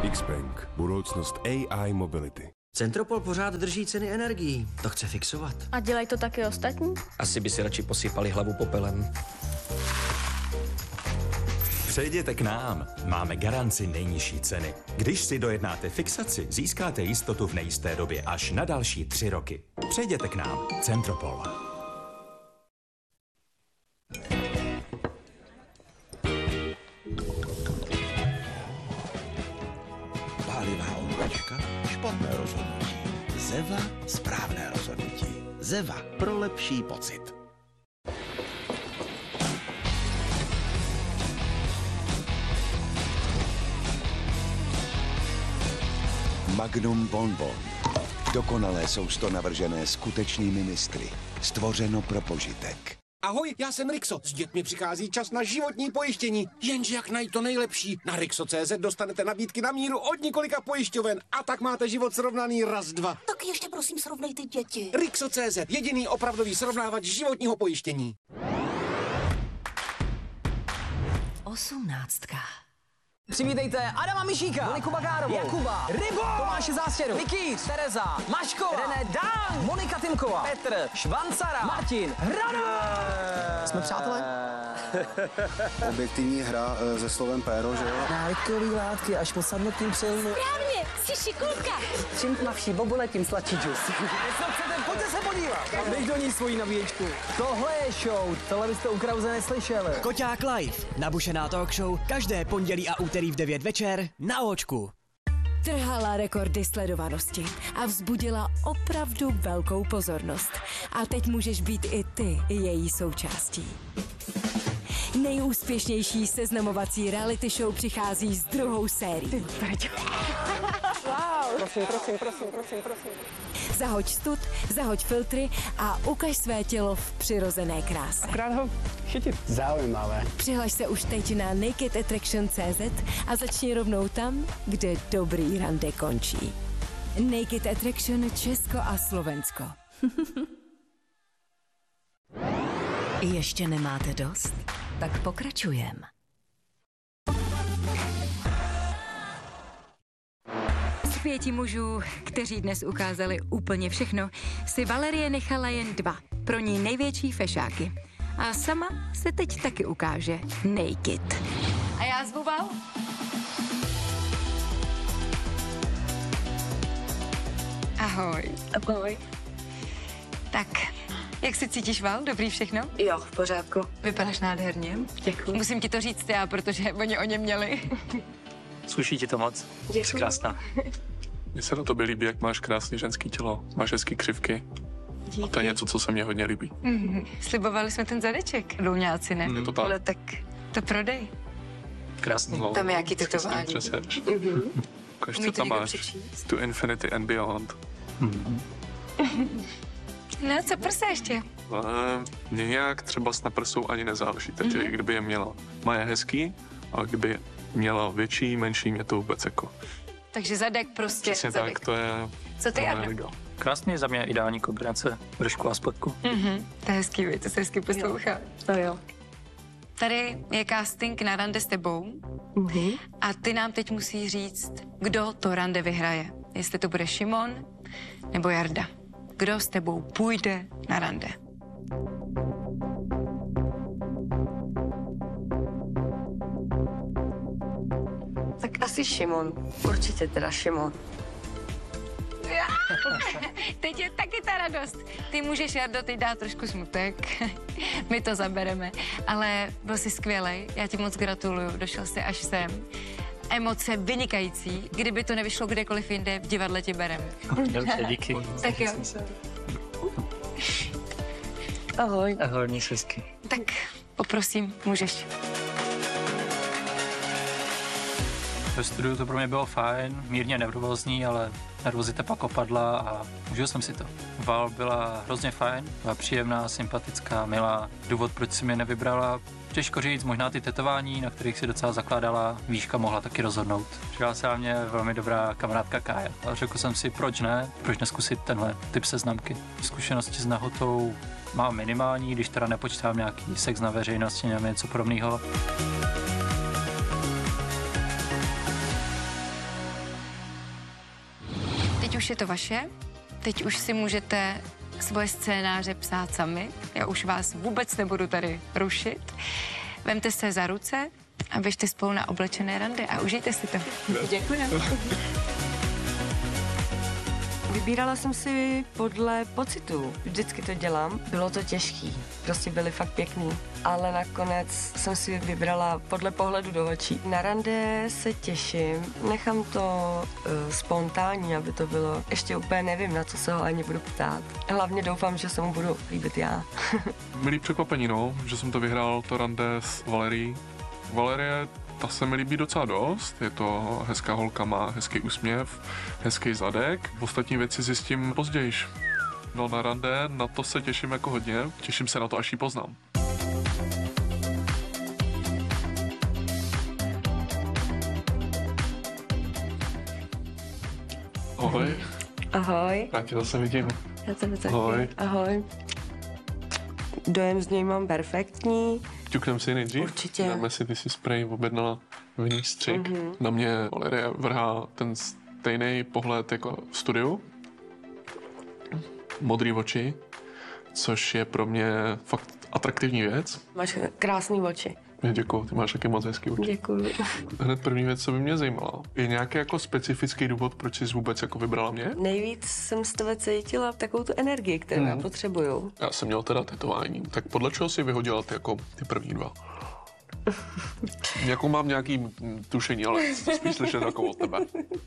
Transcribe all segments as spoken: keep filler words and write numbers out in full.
X-Bank. Budoucnost A I mobility. Centropol pořád drží ceny energií. To chce fixovat. A dělají to taky ostatní? Asi by si radši posypali hlavu popelem. Přejděte k nám. Máme garanci nejnižší ceny. Když si dojednáte fixaci, získáte jistotu v nejisté době až na další tři roky. Přejděte k nám. Centropol. Pálivá omáčka, špatné rozhodnutí. Zeva, správné rozhodnutí. Zeva pro lepší pocit. Magnum Bonbon. Dokonalé sousto navržené skutečnými mistry. Stvořeno pro požitek. Ahoj, já jsem Rixo. S dětmi přichází čas na životní pojištění. Jenže jak najít to nejlepší? Na Rixo tečka cé zet dostanete nabídky na míru od několika pojišťoven a tak máte život srovnaný raz, dva. Tak ještě prosím srovnejte děti. Rixo tečka cé zet, jediný opravdový srovnávač životního pojištění. Osmnáctka. Přivítejte Adama Mišíka, Moniku Bagárovou, Jakuba, Rybo, Tomáše Zástěru, Vicky, Tereza, Maško, René Dan, Monika Timková, Petr, Švancara, Martin, Hrana. Jsme přátelé? Objektivní hra e, se slovem péro, že jo? Návykový látky až po samotným přelomu. Správně, jsi šikulka. Čím tmavší bobule, tím sladší džus. Jestli chcete, pojďte se podívat. Dej do ní svoji nabíječku. Tohle je show, tohle byste u Krause neslyšeli. Koťák Live, nabušená talk show, každé pondělí a úterý v devět večer na Očku. Trhala rekordy sledovanosti a vzbudila opravdu velkou pozornost. A teď můžeš být i ty její součástí. Nejúspěšnější seznamovací reality show přichází s druhou sérií. Wow. Prosím, prosím, prosím, prosím, prosím. Zahoď stud, zahoď filtry a ukaž své tělo v přirozené kráse. Akorát ho chytit. Zaujímavé. Přihlaš se už teď na naked attraction tečka cé zet a začni rovnou tam, kde dobrý rande končí. Naked Attraction Česko a Slovensko. Ještě nemáte dost? Tak pokračujem. Z pěti mužů, kteří dnes ukázali úplně všechno, si Valerie nechala jen dva, pro ní největší fešáky. A sama se teď taky ukáže naked. A já zvu Val. Ahoj. Ahoj. Tak, jak se cítíš, Val? Dobrý všechno? Jo, v pořádku. Vypadáš nádherně. Děkuji. Musím ti to říct já, protože oni o něm měli. Sluší ti to moc. Děkuji. Jsi krásná. Mně se na tobě líbí, jak máš krásný ženský tělo. Máš hezký křivky. Díky. A to je něco, co se mně hodně líbí. Mm-hmm. Slibovali jsme ten zadeček, louňáci, ne? Je to tak. Ale tak to prodej. Krásný. No, tam je jaký tetování. Přesně. Mm-hmm. Ukaž, co tam máš. To Infinity and Beyond. Mm-hmm. No, co prsa ještě? Ale mě nějak třeba s naprsou ani nezáleží, takže mm-hmm. i kdyby je měla. Má je hezký, ale kdyby měla větší, menší, mě to vůbec jako. Takže zadek prostě. Přesně zadek. tak, to je... Co ty, Jarda? Krásný, za mě ideální kombinace vršku a spodku. Mm-hmm. To je hezký, víc, to se hezky poslouchá. No jo. Tady je casting na rande s tebou mm-hmm. a ty nám teď musí říct, kdo to rande vyhraje. Jestli to bude Šimon nebo Jarda. Kdo s tebou půjde na rande? Tak asi Šimon. Určitě teda Šimon. Teď je taky ta radost. Ty můžeš, Jardo, teď dát trošku smutek. My to zabereme. Ale byl jsi skvělej. Já ti moc gratuluju. Došel jsi až sem. Emoce vynikající. Kdyby to nevyšlo kdekoliv jinde, v divadle tě bereme. Dobře, díky. Tak jo. Ahoj. Ahoj, měj se hezky. Tak poprosím, můžeš. Ve studiu to pro mě bylo fajn, mírně nervózní, ale nervozita pak opadla a užil jsem si to. Val byla hrozně fajn, byla příjemná, sympatická, milá. Důvod, proč si mě nevybrala, těžko říct, možná ty tetování, na kterých si docela zakládala, výška mohla taky rozhodnout. Přijala se na mě velmi dobrá kamarádka Kája. A řekl jsem si, proč ne, proč neskusit tenhle typ seznamky. Zkušenosti s nahotou mám minimální, když teda nepočítám nějaký sex na veřejnosti nebo něco podobného. už je to vaše, teď už si můžete svoje scénáře psát sami, já už vás vůbec nebudu tady rušit. Vemte se za ruce a běžte spolu na oblečené rande a užijte si to. Děkuji. Vybírala jsem si podle pocitu. Vždycky to dělám. Bylo to těžký. Prostě byly fakt pěkný. Ale nakonec jsem si vybrala podle pohledu do očí. Na rande se těším. Nechám to uh, spontánní, aby to bylo. Ještě úplně nevím, na co se ho ani budu ptát. Hlavně doufám, že se mu budu líbit já. Milý překvapení, no, že jsem to vyhrál, to rande s Valerií. Valerie, ta se mi líbí docela dost, je to hezká holka, má hezký úsměv, hezký zadek. Ostatní věci zjistím později. No na rande, na to se těším jako hodně, těším se na to, až ji poznám. Ahoj. Ahoj. Já tě zase vidím. Já tebe taky. Ahoj. Ahoj. Dojem z něj mám perfektní. Ťuknem si nejdřív. Určitě. Dáme si, ty si spray objednala vinný střik. Mhm. Na mě Valerie vrhá ten stejný pohled jako v studiu. Modrý oči, což je pro mě fakt atraktivní věc. Máš krásný oči. Děkuju, ty máš taky moc hezký oči. Děkuji. Hned první věc, co by mě zajímala, je nějaký jako specifický důvod, proč jsi vůbec jako vybrala mě? Nejvíc jsem z tebe cítila takovou tu energii, kterou Mhm. já potřebuju. Já jsem měl teda tetování, tak podle čeho si vyhodila ty jako ty první dva? Jako mám nějaký mm, tušení, ale spíš slyšet jako od tebe.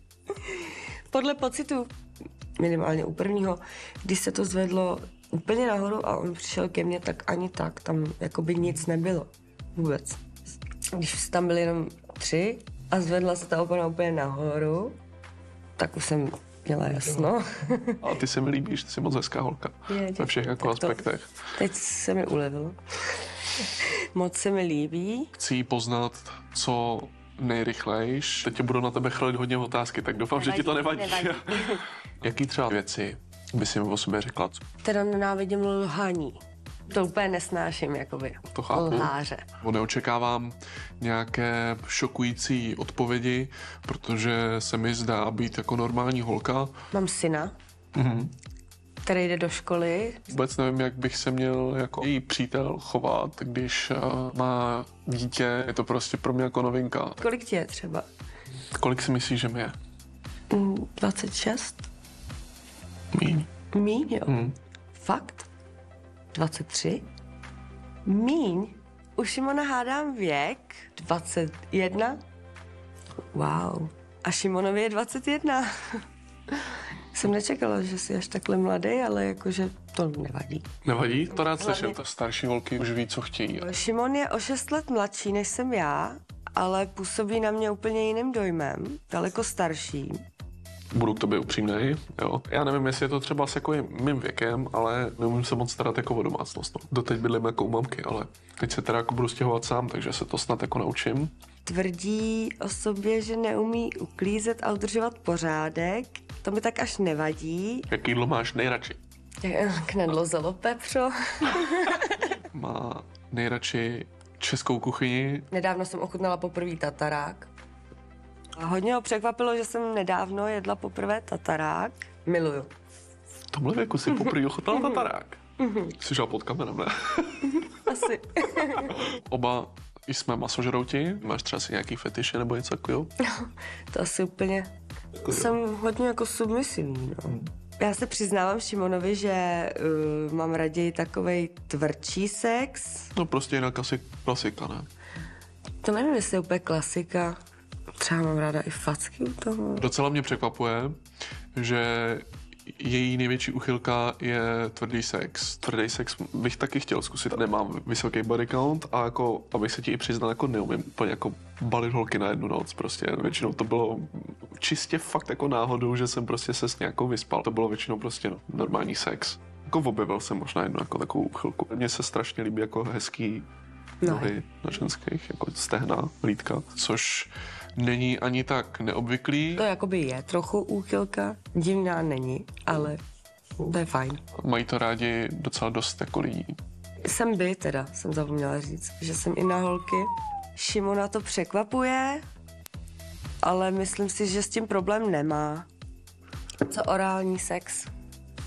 Podle pocitu, minimálně u prvního, když se to zvedlo úplně nahoru a on přišel ke mně, tak ani tak, tam jakoby nic nebylo. Vůbec. Když tam byly jenom tři a zvedla se ta opona úplně nahoru, tak už jsem měla jasno. A ty se mi líbíš, ty jsi moc hezká holka. Je, Ve všech jako tak to- aspektech. Teď se mi ulevilo. Moc se mi líbí. Chci jí poznat, co nejrychlejš. Teď tě budu na tebe chlelit hodně otázky, tak doufám, že ti to nevadí. nevadí. Jaký třeba věci by si mi o sobě řekla? Teda nenávidím lhaní. To úplně nesnáším, jakoby. To chápu. Lháře. Neočekávám nějaké šokující odpovědi, protože se mi zdá být jako normální holka. Mám syna, Mhm. který jde do školy. Vůbec nevím, jak bych se měl jako její přítel chovat, když uh, má dítě. Je to prostě pro mě jako novinka. Kolik ti je třeba? Kolik si myslíš, že mi je? Mm, dvacet šest? Míň. Míň, jo. Mhm. Fakt? dvacet tři? Míň? Už Šimona hádám věk. dvacet jedna? Wow. A Šimonovi je dvacet jedna. Jsem nečekala, že jsi až takhle mladý, ale jakože to nevadí. Nevadí? To rád Hlavně- slyším. To starší holky už ví, co chtějí. Šimon je o šest let mladší, než jsem já, ale působí na mě úplně jiným dojmem, daleko starší. Budu k tobě upřímnej, jo. Já nevím, jestli je to třeba s jako mým věkem, ale neumím se moc starat jako o domácnost. No. Doteď bydlím jako u mamky, ale teď se teda jako budu stěhovat sám, takže se to snad jako naučím. Tvrdí o sobě, že neumí uklízet a udržovat pořádek. To mi tak až nevadí. Jaký jídlo máš nejradši? Knedlo zelo pepřo. Má nejradši českou kuchyni. Nedávno jsem ochutnala poprvé tatarák. A hodně ho překvapilo, že jsem nedávno jedla poprvé tatarák. Miluju. V tomhle věku si poprvé ochutnala tatarák. Jsi žal pod kamerem, ne? Asi. Oba jsme masožrouti. Máš třeba si nějaký fetiše nebo něco takového? To asi úplně... Jsem hodně jako submisivní, no. Já se přiznávám Šimonovi, že uh, mám raději takovej tvrdší sex. No prostě jinak asi klasika, ne? To nevím, jestli je úplně klasika. Třeba mám ráda i facky u toho. Docela mě překvapuje, že její největší uchylka je tvrdý sex. Tvrdý sex bych taky chtěl zkusit. Nemám vysoký body count a jako, abych se ti i přiznal, jako neumím úplně jako balit holky na jednu noc. Prostě většinou to bylo čistě fakt jako náhodou, že jsem prostě se s nějakou vyspal. To bylo většinou prostě no, normální sex. Jako objevil jsem možná jednu jako takovou uchylku. Mně se strašně líbí jako hezký nohy na ženských, jako stehna, lítka, což není ani tak neobvyklý. To jakoby je trochu úchylka, divná není, ale to je fajn. Mají to rádi docela dost jako lidí. Jsem by teda, jsem zapomněla říct, že jsem i na holky. Šimona to překvapuje, ale myslím si, že s tím problém nemá. Co orální sex?